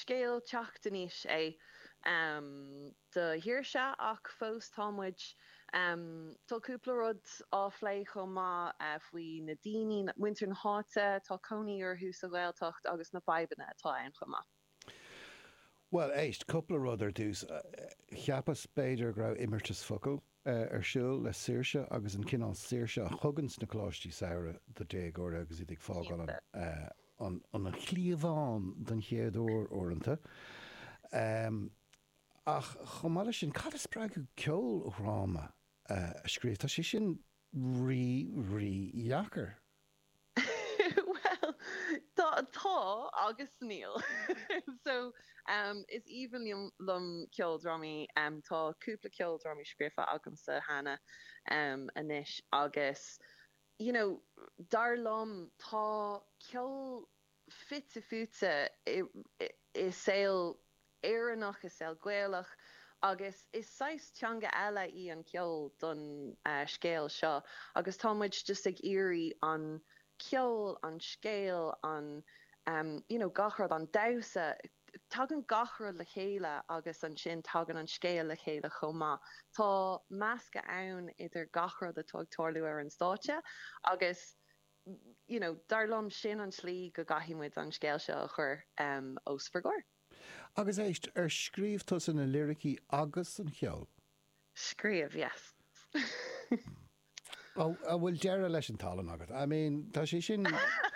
scéal teachtaníis de hiirse ach fós támuid tá cúpla rud áflé chomh maith faoi na daoine muintir na háite tá conaí ar hús a Gaeltacht agus na Bibanna atá ann chomh maith. Well, éist, cúpla rud ar dús cheapas beidir gra immertas focail ar siúil le saoirse agus an cinál saoirse a thugans na cláistí saoire do déag óra agus iad ag fágáil an chliomháin don chéadúir orintanta. Ach chomáile sin cad is spreagadh ceol ráma a scríomh tá sé sin rí dheachar. Tá agus níl. So is even lum ceoldramaí tá cúpla ceoldramaí scríofa agam sa hana anis agus dar lom tá ceol fitte fute is saoil éannach is saoil Gaelach agus is 6 teanga eile í an ceol don scéal seo agus támuid just ag irí an ceol an scéal an gachrad an dasa tagan gachrad le chéile agus an sin tagan an scéal le chéile chomá tá measca ann idir gachrad atá toirliú ar an státe agus darlum sin an slí go gahímuid an scéal seo chur os forgóir. Agus éist ar scríomhtás in na lyricí agus an cheol? Scríomh, yes. A bhfuil deire leis an talan agat. I mean, tá sé sin...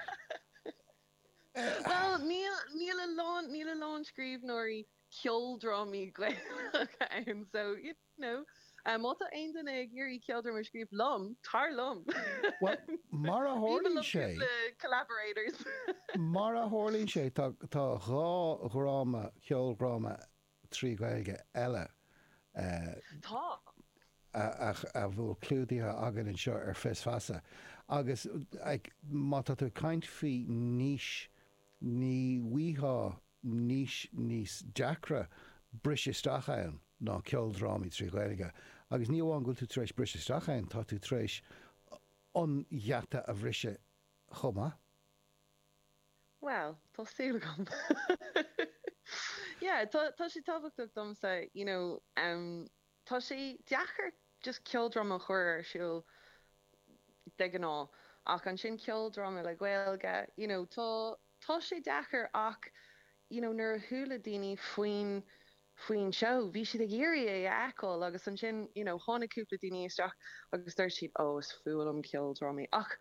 Well, níl a lán scríomh nóirí ceoldrámaí Gaelach so, máta aon den ag irí ceoldram ar scríomh lom, tar lom. Well, mar a hórlín sé... collaborators. Mar a hórlín sé tá gráma, ceolgráma trí Gaeilge eile. Tá. A bhfuil clúdaithe agan in seo ar fes fasa. Agus má tá tú caint fí níos ní bhuiá níos deacra brisisteach ann ná ceoldrámaí trí Gaeilge. Agus ní bháin gúil tú tréis brisisteach ann tá tú tréis an dheata a bhrise chomá. Well, tá síl gom. Yeah, tá sé tábhachtach domsa, tá sé deachar just ceoldráma chuir ar siúil de gná ach an sin ceoldráma le Gaeilge, tá sé deachar ach, nuair thula daoine faoin seo, bhí siad ag iarí eáil agus an sin, tháinig cúpla daoine isteach agus dúir siad is fuailm ceoldrámaí ach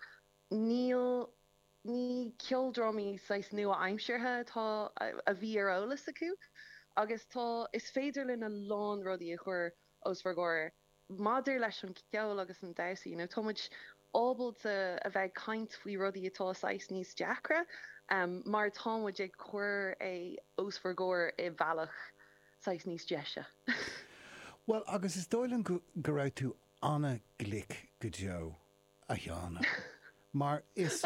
ní ceoldrámaí sais nua aimsearthe tá a bhí ar eolas acu agus tá is féidir lena lán rudaí a chur os forgóir madidir leis an ceol agus an dasaí, támuid ábailte a bheith caint faoi rudaí atá sais níos deacra, mar támuid ag chuir os forgóir i bhealach sais níos deise. Well, agus is dóilean go raibh tú anna glic go deo a cheanna. Mar is...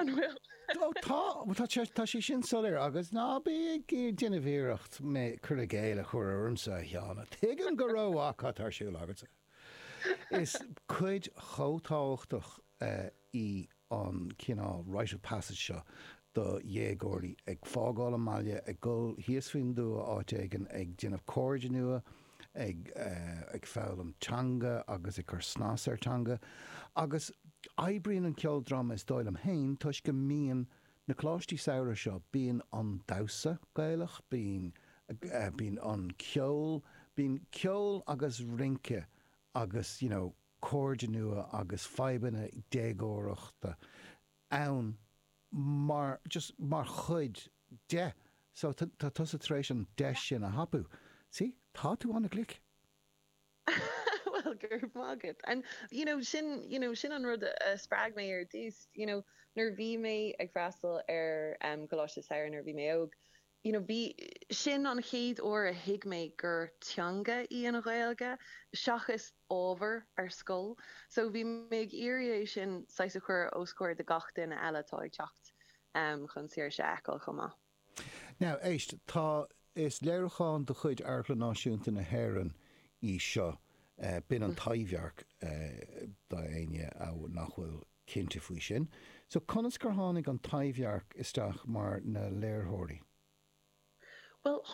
Tá sé sin solir agus ná bí déanamhíireacht mé chur a géile chur ormsa a cheanna. Tuigeann go raibh tar siúil agat. Is chuid chótáhachtach í an cinál Rite of Passage seo do dhégóirí ag fágáil amáile ag gul híos faoin dua áit ag déanamh cóide nua ag fálam teanga agus ag chur snásar teanga agus aibríonn an ceoldráma is dóil am hain tuis go mííon na cláistí saoire seo bíon an dasa Gaelach, bíon an ceol, bíon ceol agus rince agus, cóide nua agus feibanna dégóireachta ann mar chuid de. So tá tusa trééis an de sin a hapú. Sí, tá tú anna glic. Well, gur mágad. And, sin an rud sprág mé ar dús, nuair bhí mé ag freastal ar Coláiste Saoire nuair bhí mé óg, bhí sin an chéad ó a hiig mé gur teanga í an Gaeilge, seachas ábhar ar scoil. So bhí mé ag iarú sin saosa chur oscóir de gachtain eile tá ag teacht chun siar se eáil chumá. Now, éist, tá is léiricháin do chuid airchla náisiúnta na hÉireann í seo bin an taimhhearc da aine a nachhfuil cinnte faoi sin. So conas gur tháinig an taimhhearc isteach mar na léirthirí? Well,